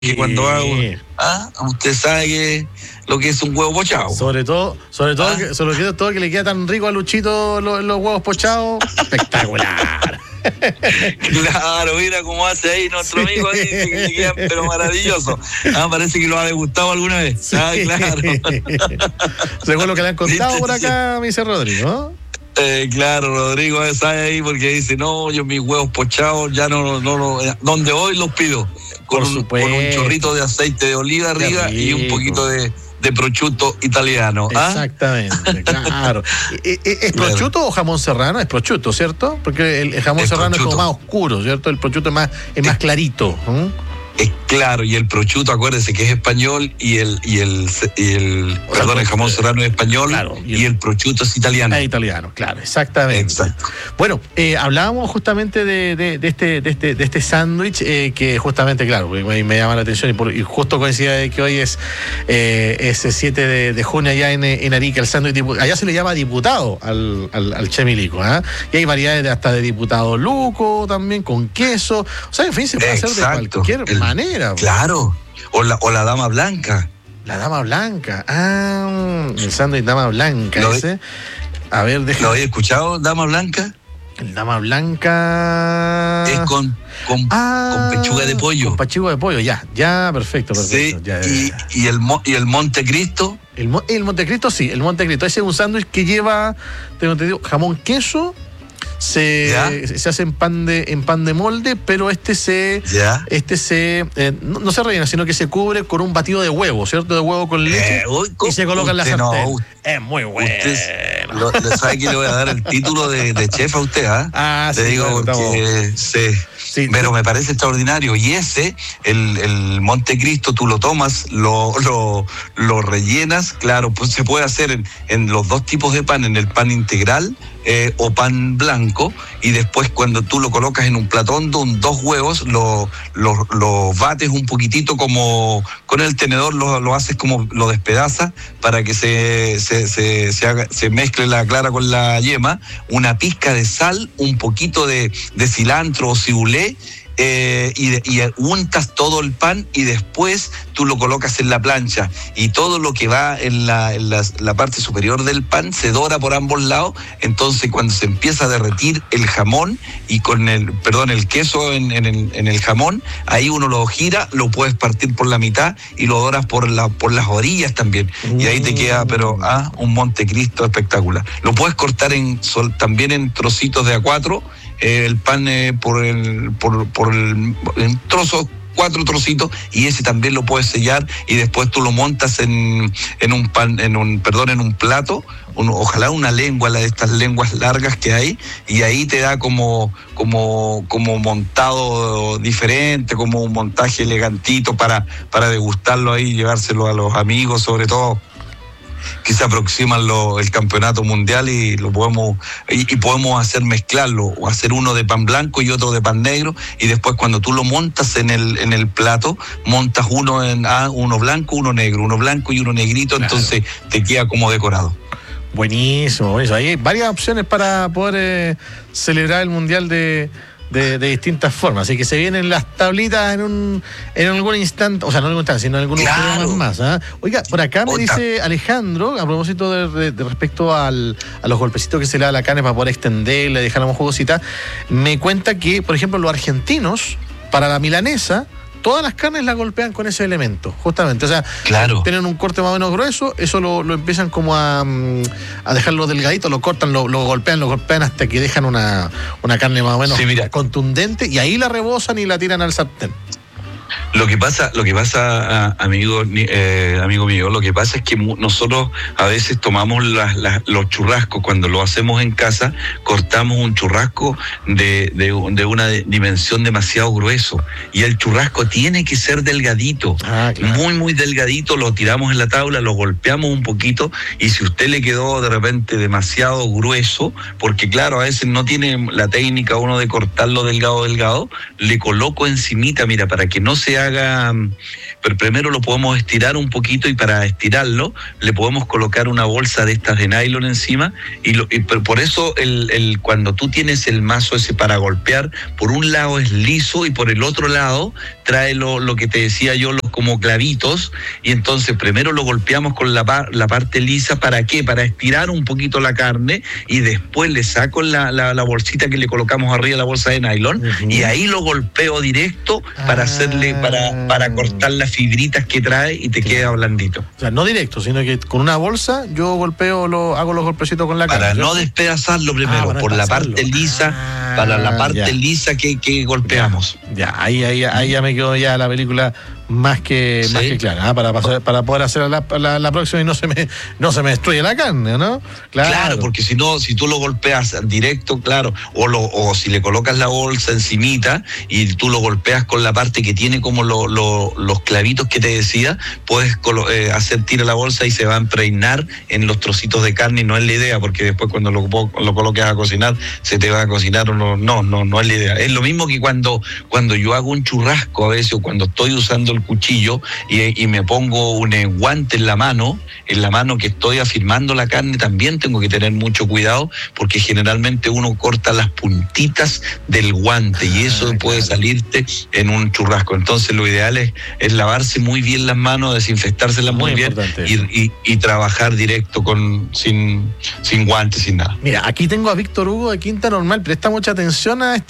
que cuando hago, usted sabe que lo que es un huevo pochado. Sobre todo que le queda tan rico a Luchito los huevos pochados. Espectacular. Claro, mira cómo hace ahí nuestro amigo ahí, que le quedan pero maravilloso. Parece que lo ha degustado alguna vez. Claro. Según lo que le han contado por acá, me dice Rodrigo, ¿no? Claro, Rodrigo sabe ahí porque dice, no, yo mis huevos pochados ya no donde voy los pido. Con un chorrito de aceite de oliva arriba y un poquito de prosciutto italiano. Exactamente, claro. ¿Es prosciutto o jamón serrano? Es prosciutto, ¿cierto? Porque el jamón serrano es como más oscuro, ¿cierto? El prosciutto es más clarito. Claro, y el prosciutto, acuérdense que es español y el jamón serrano es español, claro, y el prosciutto es italiano. Es italiano, claro, exactamente. Exacto. Bueno, hablábamos justamente de este sándwich que justamente, claro, me llama la atención y justo coincide de que hoy es ese 7 de junio allá en Arica, el sándwich, allá se le llama diputado al Che Milico, y hay variedades hasta de diputado luco también, con queso, o sea, en fin, se puede hacer de cualquier manera. Claro, o la dama blanca. La dama blanca, el sándwich dama blanca ese. A ver, déjame. ¿Lo había escuchado, dama blanca? El dama blanca es con pechuga de pollo. Con pechuga de pollo, ya, perfecto. Sí, ya. ¿Y el Montecristo? El Montecristo, sí, el Montecristo. Ese es un sándwich que lleva, tengo entendido, jamón, queso. Se hace en pan de molde, pero no se rellena, sino que se cubre con un batido de huevo, ¿cierto? De huevo con leche y se coloca en la sartén. Es muy bueno. Usted sabe que le voy a dar el título de chef a usted, Le digo porque sí, pero me parece extraordinario. Y el Montecristo, tú lo tomas, lo rellenas, claro, pues se puede hacer en los dos tipos de pan, en el pan integral o pan blanco, y después cuando tú lo colocas en un plato hondo, dos huevos, lo bates un poquitito como con el tenedor, lo haces como lo despedazas para que se mezcle la clara con la yema, una pizca de sal, un poquito de cilantro o cibulet, y untas todo el pan y después tú lo colocas en la plancha y todo lo que va en la parte superior del pan se dora por ambos lados. Entonces cuando se empieza a derretir el jamón y con el queso en el jamón, ahí uno lo gira, lo puedes partir por la mitad y lo doras por las orillas también, y ahí te queda un Montecristo espectacular. Lo puedes cortar también en trocitos de A4, el pan en trozos, 4 trocitos, y ese también lo puedes sellar y después tú lo montas en un plato, ojalá una lengua, de estas lenguas largas que hay, y ahí te da como montado diferente, como un montaje elegantito para degustarlo ahí y llevárselo a los amigos, sobre todo que se aproximan el campeonato mundial, y lo podemos mezclarlo, o hacer uno de pan blanco y otro de pan negro, y después cuando tú lo montas en el plato, montas uno blanco, uno negro, uno blanco y uno negrito, claro. Entonces te queda como decorado. Buenísimo. Hay varias opciones para poder celebrar el mundial de distintas formas, así que se vienen las tablitas en algún instante, o sea, no en algún instante, sino en algunos programas más. Oiga, por acá me dice Alejandro, a propósito de respecto a los golpecitos que se le da a la carne para poder extenderla y dejarla más jugosita, me cuenta que, por ejemplo, los argentinos, para la milanesa, todas las carnes las golpean con ese elemento, justamente. O sea, claro, tienen un corte más o menos grueso, eso lo empiezan como a dejarlo delgadito, lo cortan, lo golpean hasta que dejan una carne más o menos contundente, y ahí la rebosan y la tiran al sartén. Lo que pasa, amigo mío, lo que pasa es que nosotros a veces tomamos los churrascos, cuando lo hacemos en casa, cortamos un churrasco de una dimensión demasiado grueso, y el churrasco tiene que ser delgadito, claro, muy, muy delgadito, lo tiramos en la tabla, lo golpeamos un poquito, y si usted le quedó de repente demasiado grueso, porque claro, a veces no tiene la técnica uno de cortarlo delgado, le coloco encimita, mira, para que no se haga, pero primero lo podemos estirar un poquito, y para estirarlo le podemos colocar una bolsa de estas de nylon encima, y por eso cuando tú tienes el mazo ese para golpear, por un lado es liso y por el otro lado trae lo que te decía yo, como clavitos, y entonces primero lo golpeamos con la parte lisa. ¿Para qué? Para estirar un poquito la carne, y después le saco la bolsita que le colocamos arriba, la bolsa de nylon, y ahí lo golpeo directo para hacerle, para cortar las fibritas que trae y te queda blandito. O sea, no directo, sino que con una bolsa yo hago los golpecitos con la carne. Para no despedazarlo primero, por la parte lisa, para la parte lisa que golpeamos. Ya, ahí ya me quedó ya la película más que clara, para poder hacer la próxima y no se me destruye la carne, ¿no? Claro, porque si no, si tú lo golpeas directo, claro, o si le colocas la bolsa encimita y tú lo golpeas con la parte que tiene como los clavitos que te decía, puedes hacer tira la bolsa y se va a impregnar en los trocitos de carne, y no es la idea, porque después cuando lo coloques a cocinar, se te va a cocinar o no es la idea. Es lo mismo que cuando yo hago un churrasco a veces, o cuando estoy usando el cuchillo y me pongo un guante en la mano que estoy afirmando la carne, también tengo que tener mucho cuidado, porque generalmente uno corta las puntitas del guante y eso puede salirte en un churrasco. Entonces lo ideal es lavarse muy bien las manos, desinfectárselas muy bien y trabajar directo sin guantes, sin nada. Mira, aquí tengo a Víctor Hugo de Quinta Normal. Presta mucha atención a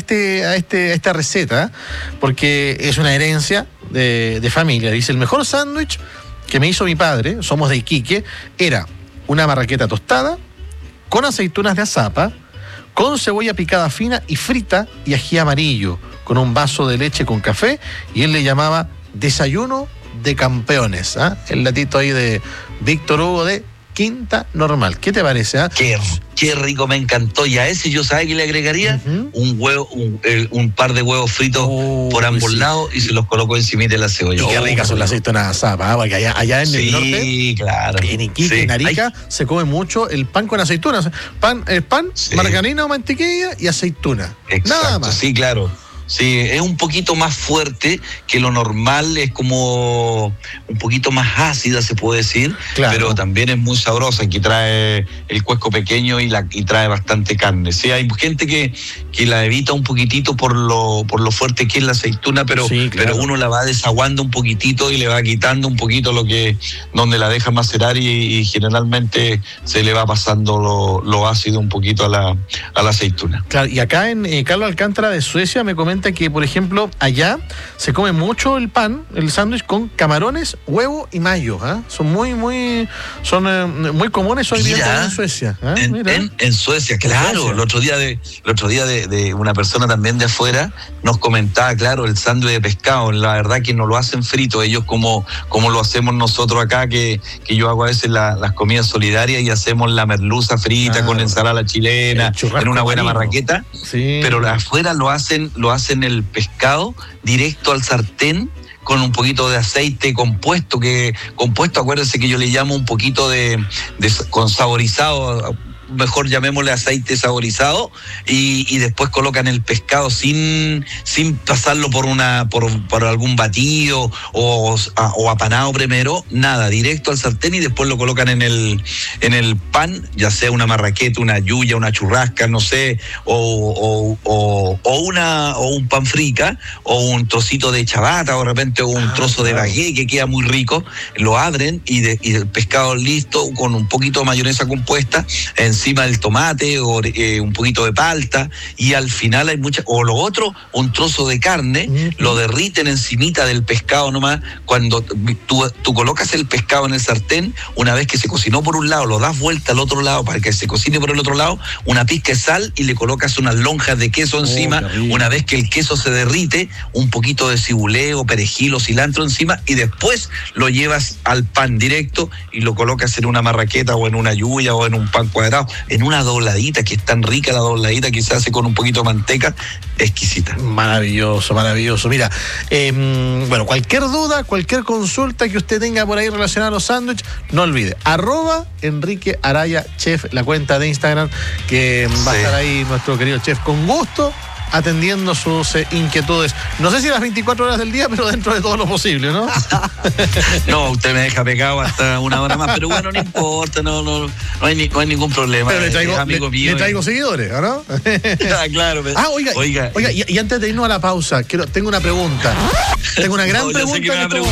esta receta, porque es una herencia de familia. Dice: el mejor sándwich que me hizo mi padre, somos de Iquique, era una marraqueta tostada con aceitunas de azapa, con cebolla picada fina y frita, y ají amarillo, con un vaso de leche con café, y él le llamaba desayuno de campeones. El datito ahí de Víctor Hugo de Quinta Normal. ¿Qué te parece? Qué rico, me encantó. Y a ese yo, ¿sabes qué le agregaría? Un huevo, un par de huevos fritos por ambos lados, y se los coloco encima de la cebolla. Y qué ricas son las aceitunas asadas, porque allá en el norte, claro, en Iquique, en Arica, se come mucho el pan con aceitunas. Pan, margarina o mantequilla y aceituna. Exacto, nada más. Sí, claro. Sí, es un poquito más fuerte que lo normal, es como un poquito más ácida, se puede decir, pero también es muy sabrosa. Aquí trae el cuesco pequeño y trae bastante carne. Sí, hay gente que la evita un poquitito por lo fuerte que es la aceituna, pero uno la va desaguando un poquitito y le va quitando un poquito donde la deja macerar, y generalmente se le va pasando lo ácido un poquito a la aceituna. Claro, y acá en Carlos Alcántara de Suecia me comenta que, por ejemplo, allá se come mucho el sándwich con camarones, huevo y mayo. Son muy comunes hoy día en Suecia. En Suecia, claro. El otro día de una persona también de afuera nos comentaba, claro, el sándwich de pescado. La verdad que no lo hacen frito, ellos como lo hacemos nosotros acá, que yo hago a veces las comidas solidarias y hacemos la merluza frita con ensalada chilena, en una buena marraqueta. Sí. Pero afuera lo hacen el pescado directo al sartén con un poquito de aceite compuesto, acuérdense que yo le llamo un poquito con saborizado, mejor llamémosle aceite saborizado, y después colocan el pescado sin pasarlo por algún batido o apanado primero, nada, directo al sartén, y después lo colocan en el pan, ya sea una marraqueta, una yuya, una churrasca, no sé, o un pan frica, o un trocito de chabata, o de repente un trozo de baguette que queda muy rico. Lo abren y el pescado listo, con un poquito de mayonesa compuesta encima del tomate, o un poquito de palta, y al final hay un trozo de carne, lo derriten encimita del pescado nomás. Cuando tú colocas el pescado en el sartén, una vez que se cocinó por un lado, lo das vuelta al otro lado para que se cocine por el otro lado, una pizca de sal, y le colocas unas lonjas de queso encima. Una vez que el queso se derrite, un poquito de cibuleo, perejil o cilantro encima, y después lo llevas al pan directo y lo colocas en una marraqueta o en una yuya o en un pan cuadrado, en una dobladita, que es tan rica la dobladita que se hace con un poquito de manteca, exquisita. Maravilloso. Mira, cualquier duda, cualquier consulta que usted tenga por ahí relacionada a los sándwiches, no olvide, @Enrique Araya Chef, la cuenta de Instagram, que va a estar ahí nuestro querido chef con gusto atendiendo sus inquietudes. No sé si las 24 horas del día, pero dentro de todo lo posible, ¿no? No, usted me deja pegado hasta una hora más, pero bueno, no importa, no hay ningún problema. Pero le traigo seguidores, ¿no? Claro. Oiga, y antes de irnos a la pausa, tengo una pregunta. Tengo una gran pregunta.